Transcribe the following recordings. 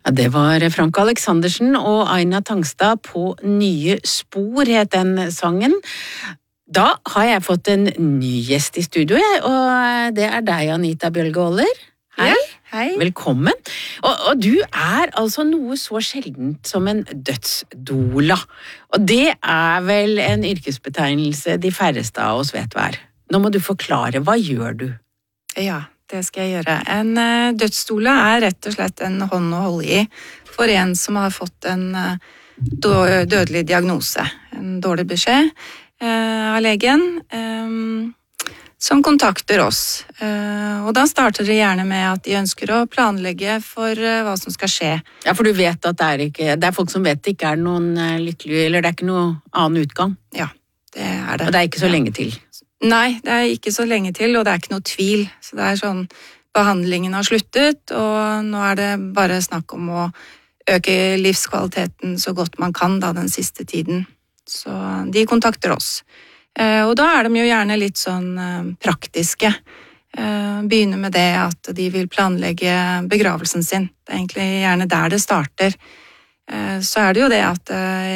Ja, det var Frank Aleksandersen og Aina Tangstad på Nye spor, het den sangen. Da har jeg fått en ny gjest i studio, og det er deg, Anita Bjølge-Åller. Hei. Ja, hei. Velkommen. Og du er altså noe så sjeldent som en dødsdoula. Og det er vel en yrkesbetegnelse de færreste av oss vet hva er. Nå må du forklare, hva gjør du? Ja, det skal jeg gjøre. En dødsdoula er rett og slett en hånd å holde i for en som har fått en dødelig diagnose. En dårlig beskjed av legen som kontakter oss. Og da starter det gjerne med at de ønsker å planlegge for hva som skal skje. Ja, for du vet at det er folk som vet det ikke er noen lykkelig, eller det er ikke noen annen utgang. Ja, det er det. Og det er ikke så lenge til. Nei, det er ikke så lenge til, og det er ikke noe tvil. Så det er sånn, behandlingen har sluttet, og nå er det bare snakk om å øke livskvaliteten så godt man kan da den siste tiden. Så de kontakter oss. Og da er de jo gjerne litt sånn praktiske. Begynner med det at de vil planlegge begravelsen sin. Det er egentlig gjerne der det starter. Så er det jo det at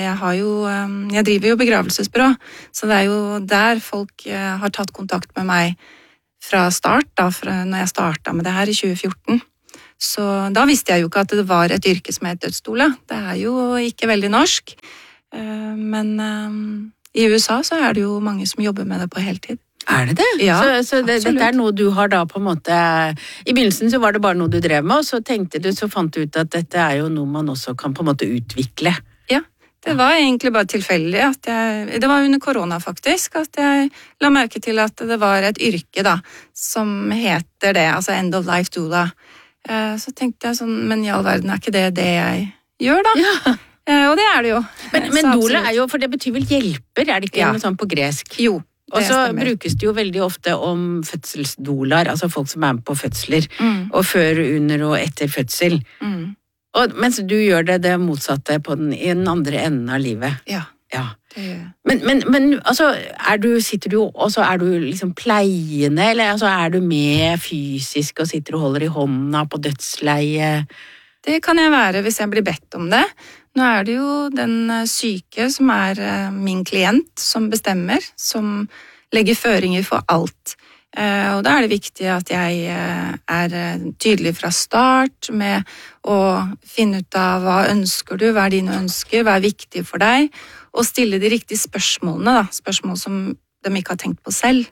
jeg driver jo begravelsesbyrå, så det er jo der folk har tatt kontakt med meg fra start, da, når jeg startet med det her i 2014. Så da visste jeg jo ikke at det var et yrke som het dødsdoula. Det er jo ikke veldig norsk, men i USA så er det jo mange som jobber med det på heltid. Er det det? Ja, så dette er noe du har da på en måte. I begynnelsen så var det bare noe du drev med, og så fant du ut at dette er jo noe man også kan på en måte utvikle. Ja, det var egentlig bare tilfeldig at det var under korona faktisk, at jeg la merke til at det var et yrke da, som heter det, altså End of Life Doula. Så tenkte jeg sånn, men i all verden er ikke det jeg gjør da? Ja. Og det er det jo. Men doula er jo, for det betyr vel hjelper, er det ikke noe sånn på gresk? Jo. Og så brukes det jo veldig ofte om fødselsdoulaer, altså folk som er med på fødsler, og før, under og etter fødsel. Og mens du gjør det motsatte i den andre enden av livet. Ja. Det gjør jeg. Men altså, sitter du liksom pleiende, eller altså, er du med fysisk og sitter og holder i hånda på dødsleie? Det kan jeg være hvis jeg blir bedt om det. Nå er det jo den syke som er min klient som bestemmer, som legger føringer for alt. Og da er det viktig at jeg er tydelig fra start med å finne ut av hva ønsker du, hva er dine ønsker, hva er viktig for deg, og stille de riktige spørsmålene, da. Spørsmål som de ikke har tenkt på selv.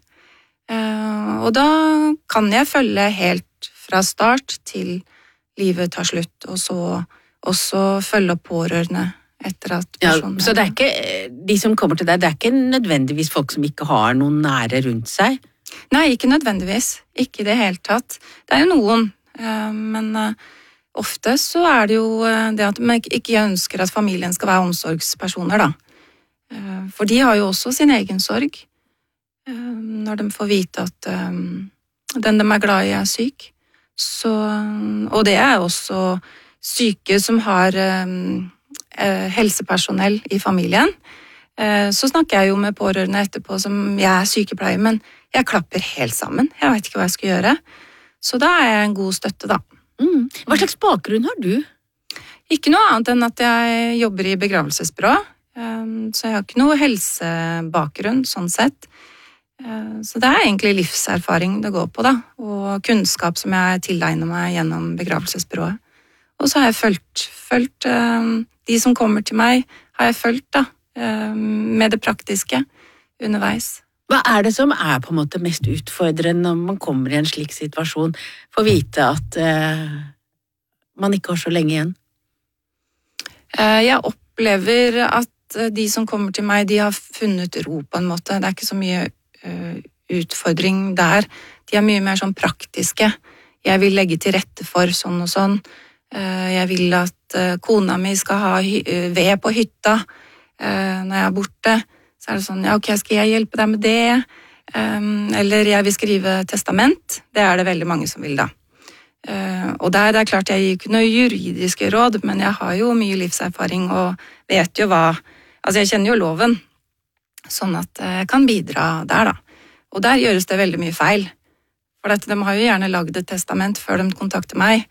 Og da kan jeg følge helt fra start til livet tar slutt, og så også følge opp pårørende etter at personen... Ja, så det er ikke, de som kommer til deg, det er ikke nødvendigvis folk som ikke har noen nære rundt seg? Nei, ikke nødvendigvis. Ikke i det hele tatt. Det er jo noen, men ofte så er det jo det at man ikke ønsker at familien skal være omsorgspersoner, da. For de har jo også sin egen sorg, når de får vite at den de er glad i er syk. Så, og det er også syke som har helsepersonell i familien. Så snakker jeg jo med pårørende etterpå som jeg er sykepleier, men jeg klapper helt sammen. Jeg vet ikke hva jeg skal gjøre. Så da er jeg en god støtte, da. Hva slags bakgrunn har du? Ikke noe annet enn at jeg jobber i begravelsesbyrå. Så jeg har ikke noe helsebakgrunn, sånn sett. Så det er egentlig livserfaring det går på, da, og kunnskap som jeg tilegner meg gjennom begravelsesbyrået. Og så har jeg fulgt de som kommer til meg, har jeg fulgt da, med det praktiske underveis. Hva er det som er på en måte mest utfordrende når man kommer i en slik situasjon, for å vite at man ikke har så lenge igjen? Jeg opplever at de som kommer til meg, de har funnet ro på en måte. Det er ikke så mye utfordring der. De er mye mer sånn praktiske. Jeg vil legge til rette for sånn og sånn. Jeg vil at kona mi skal ha ved på hytta når jeg er borte. Så er det sånn, ja, ok, skal jeg hjelpe deg med det? Eller jeg vil skrive testament. Det er det veldig mange som vil da. Og det er klart jeg gir ikke noe juridiske råd, men jeg har jo mye livserfaring og vet jo hva, altså jeg kjenner jo loven, sånn at jeg kan bidra der da. Og der gjøres det veldig mye feil. For de har jo gjerne laget et testament før de kontakter meg,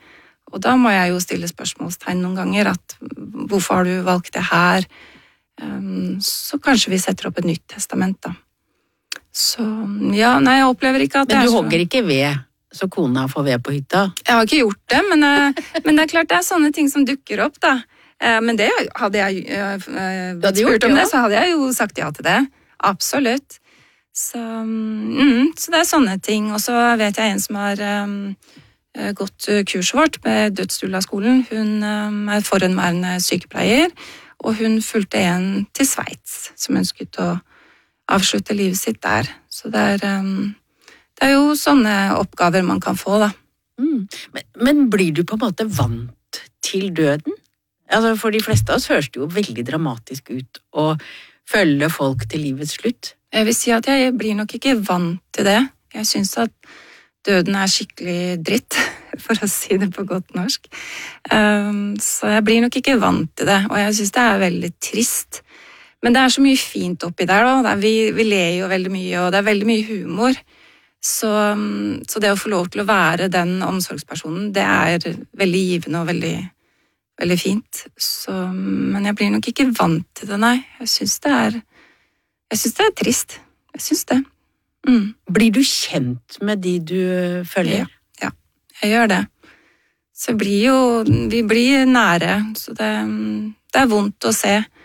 Og da må jeg jo stille spørsmålstegn noen ganger, at hvorfor har du valgt det her? Så kanskje vi setter opp et nytt testament da. Så ja, nei, jeg opplever ikke at Men du hogger ikke ved, så kona får ved på hytta? Jeg har ikke gjort det, men det er klart det er sånne ting som dukker opp da. Men det hadde jeg spurt om det, så hadde jeg jo sagt ja til det. Absolutt. Så det er sånne ting. Og så vet jeg en som har gått kurset vårt med Dødsstula-skolen. Hun er forhenværende sykepleier, og hun fulgte en til Sveits som ønsket å avslutte livet sitt der. Så det er jo sånne oppgaver man kan få da. Men blir du på en måte vant til døden? Altså, for de fleste av oss høres det jo veldig dramatisk ut å følge folk til livets slutt. Jeg vil si at jeg blir nok ikke vant til det. Jeg synes at døden er skikkelig dritt, for å si det på godt norsk. Så jeg blir nok ikke vant til det, og jeg synes det er veldig trist. Men det er så mye fint oppi der da. Vi ler jo veldig mye, og det er veldig mye humor. Så det å få lov til å være den omsorgspersonen, det er veldig givende og veldig fint. Men jeg blir nok ikke vant til det, nei. Jeg synes det er trist. Jeg synes det. Blir du kjent med de du følger? Ja, jeg gjør det. Så vi blir nære, så det er vondt å se.